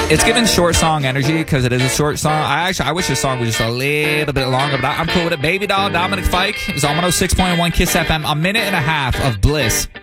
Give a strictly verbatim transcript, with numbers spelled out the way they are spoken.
It's given short song energy because it is a short song. I actually I wish this song was just a little bit longer, but I, I'm cool with it. Baby Doll, Dominic Fike is on one oh six point one Kiss F M. A minute and a half of bliss